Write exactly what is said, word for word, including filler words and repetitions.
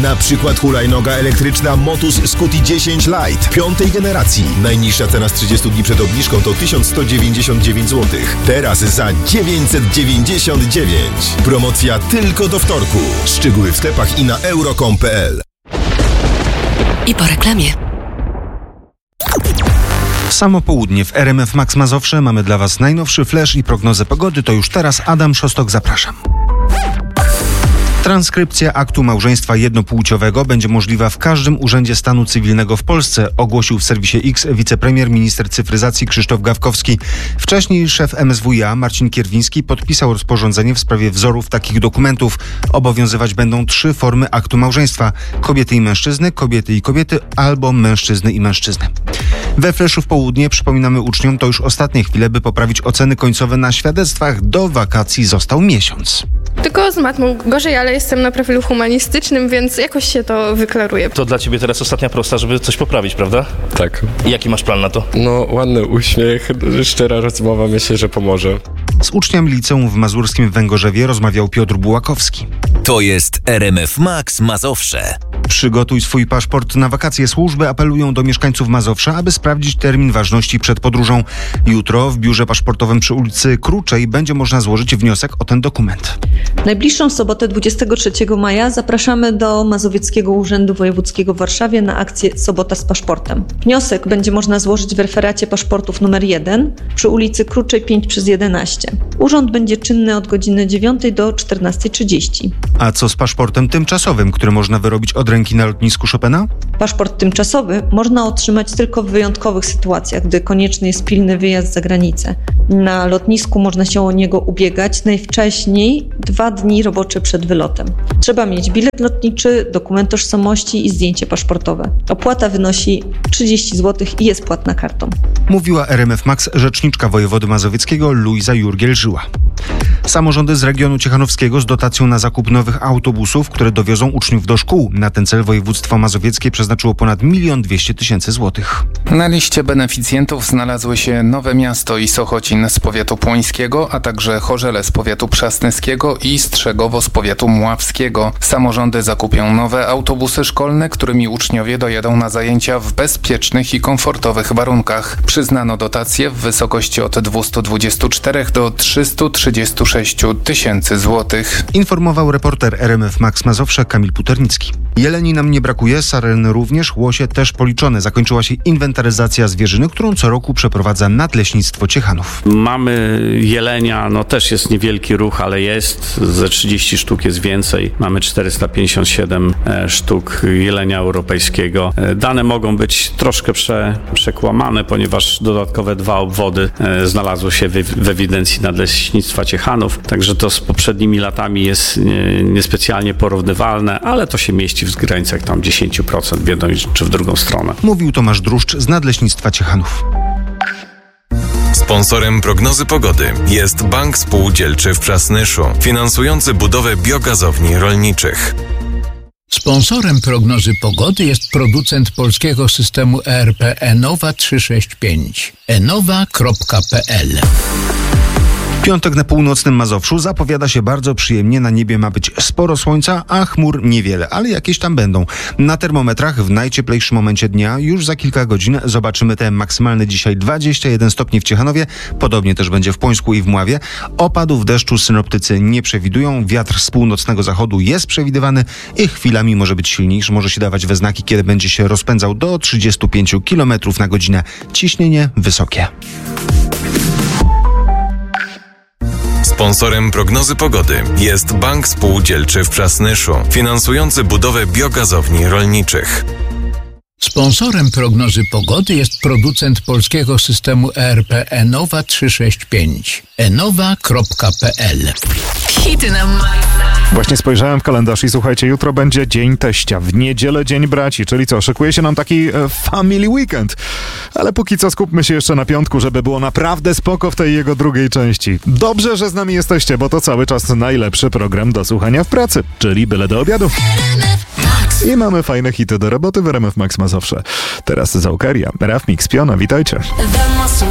Na przykład hulajnoga elektryczna Motus Scuti dziesięć Lite piątej generacji. Najniższa cena z trzydziestu dni przed obniżką to tysiąc sto dziewięćdziesiąt dziewięć złotych. Teraz za dziewięćset dziewięćdziesiąt dziewięć. Promocja tylko do wtorku. Szczegóły w sklepach i na euro kropka com kropka p l. I po reklamie. Samo południe w R M F Max Mazowsze mamy dla Was najnowszy flash i prognozę pogody. To już teraz Adam Szostok, zapraszam. Transkrypcja aktu małżeństwa jednopłciowego będzie możliwa w każdym urzędzie stanu cywilnego w Polsce, ogłosił w serwisie X wicepremier, minister cyfryzacji Krzysztof Gawkowski. Wcześniej szef M S W iA Marcin Kierwiński podpisał rozporządzenie w sprawie wzorów takich dokumentów. Obowiązywać będą trzy formy aktu małżeństwa: kobiety i mężczyzny, kobiety i kobiety albo mężczyzny i mężczyzny. We Fleszu w południe przypominamy uczniom, to już ostatnie chwile, by poprawić oceny końcowe na świadectwach. Do wakacji został miesiąc. Tylko z matmą gorzej, ale jestem na profilu humanistycznym, więc jakoś się to wyklaruje. To dla ciebie teraz ostatnia prosta, żeby coś poprawić, prawda? Tak. I jaki masz plan na to? No, ładny uśmiech, szczera rozmowa, myślę, że pomoże. Z uczniami liceum w mazurskim Węgorzewie rozmawiał Piotr Bułakowski. To jest R M F Max Mazowsze. Przygotuj swój paszport na wakacje. Służby apelują do mieszkańców Mazowsza, aby sprawdzić termin ważności przed podróżą. Jutro w biurze paszportowym przy ulicy Kruczej będzie można złożyć wniosek o ten dokument. Najbliższą sobotę dwudziestego trzeciego maja zapraszamy do Mazowieckiego Urzędu Wojewódzkiego w Warszawie na akcję Sobota z paszportem. Wniosek będzie można złożyć w referacie paszportów numer jeden przy ulicy Kruczej pięć przez jedenaście. Urząd będzie czynny od godziny dziewiątej do czternastej trzydzieści. A co z paszportem tymczasowym, który można wyrobić od ręki na lotnisku Chopina? Paszport tymczasowy można otrzymać tylko w wyjątkowych sytuacjach, gdy konieczny jest pilny wyjazd za granicę. Na lotnisku można się o niego ubiegać najwcześniej dwa dni robocze przed wylotem. Trzeba mieć bilet lotniczy, dokument tożsamości i zdjęcie paszportowe. Opłata wynosi trzydzieści złotych i jest płatna kartą. Mówiła R M F Max rzeczniczka wojewody mazowieckiego Luiza Jurgiel-Żyła. Samorządy z regionu ciechanowskiego z dotacją na zakup nowych autobusów, które dowiozą uczniów do szkół. Na ten cel województwo mazowieckie przeznaczyło ponad milion dwieście tysięcy złotych. Na liście beneficjentów znalazły się Nowe Miasto i Sochocin z powiatu płońskiego, a także Chorzele z powiatu przasnyskiego i Strzegowo z powiatu mławskiego. Samorządy zakupią nowe autobusy szkolne, którymi uczniowie dojadą na zajęcia w bezpiecznych i komfortowych warunkach. Przyznano dotacje w wysokości od dwieście dwadzieścia cztery do trzysta trzydzieści sześć tysięcy złotych. Informował reporter R M F Max Mazowsze Kamil Puternicki. Jeleni nam nie brakuje, saren również, łosie też policzone. Zakończyła się inwentaryzacja zwierzyny, którą co roku przeprowadza Nadleśnictwo Ciechanów. Mamy jelenia, no też jest niewielki ruch, ale jest. Ze trzydzieści sztuk jest więcej. Mamy czterysta pięćdziesiąt siedem e, sztuk jelenia europejskiego. E, dane mogą być troszkę prze, przekłamane, ponieważ dodatkowe dwa obwody e, znalazły się w, w ewidencji Nadleśnictwa Ciechanów. Także to z poprzednimi latami jest nie, niespecjalnie porównywalne, ale to się mieści w granicach tam dziesięć procent w jedną czy w drugą stronę. Mówił Tomasz Druszcz z Nadleśnictwa Ciechanów. Sponsorem prognozy pogody jest Bank Spółdzielczy w Przasnyszu, finansujący budowę biogazowni rolniczych. Sponsorem prognozy pogody jest producent polskiego systemu E R P Enowa trzysta sześćdziesiąt pięć. enowa kropka p l. Piątek na północnym Mazowszu zapowiada się bardzo przyjemnie. Na niebie ma być sporo słońca, a chmur niewiele, ale jakieś tam będą. Na termometrach w najcieplejszym momencie dnia już za kilka godzin zobaczymy te maksymalne dzisiaj dwadzieścia jeden stopni w Ciechanowie. Podobnie też będzie w Płońsku i w Mławie. Opadów deszczu synoptycy nie przewidują. Wiatr z północnego zachodu jest przewidywany i chwilami może być silniejszy. Może się dawać we znaki, kiedy będzie się rozpędzał do trzydziestu pięciu kilometrów na godzinę. Ciśnienie wysokie. Sponsorem prognozy pogody jest Bank Spółdzielczy w Przasnyszu, finansujący budowę biogazowni rolniczych. Sponsorem prognozy pogody jest producent polskiego systemu E R P Enowa trzysta sześćdziesiąt pięć. enowa kropka p l. Hity na maksa. Właśnie spojrzałem w kalendarz i słuchajcie, jutro będzie Dzień Teścia, w niedzielę Dzień Braci, czyli co, szykuje się nam taki e, family weekend. Ale póki co skupmy się jeszcze na piątku, żeby było naprawdę spoko w tej jego drugiej części. Dobrze, że z nami jesteście, bo to cały czas najlepszy program do słuchania w pracy, czyli byle do obiadu. I mamy fajne hity do roboty w R M F Max Mazowsze. Teraz Zaukeria, Raf Mix Piona, witajcie.